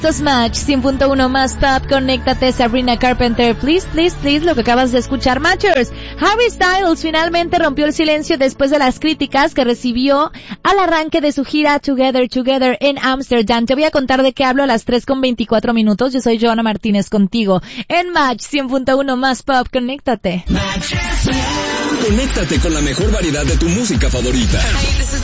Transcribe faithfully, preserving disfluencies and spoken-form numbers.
Match, cien punto uno más top, conéctate, Sabrina Carpenter, please, please, please, lo que acabas de escuchar, Matchers. Harry Styles finalmente rompió el silencio después de las críticas que recibió al arranque de su gira Together, Together en Amsterdam. Te voy a contar de qué hablo a las tres con veinticuatro minutos. Yo soy Joana Martínez contigo en Match, cien punto uno más pop, conéctate. Conéctate con la mejor variedad de tu música favorita.